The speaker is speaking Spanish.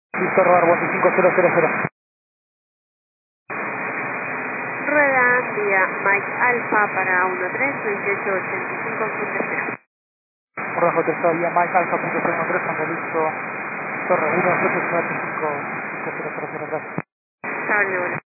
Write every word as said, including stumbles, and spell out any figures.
Listo, rodar veinticinco mil. Rueda vía Mike Alfa para uno tres veintiocho ochenta y cinco punto cero. Rojo tercero, vía Mike Alfa punto cero uno tres, cuando listo, Torre uno siete ocho cinco cinco cero cero cero. Chao, Nebula.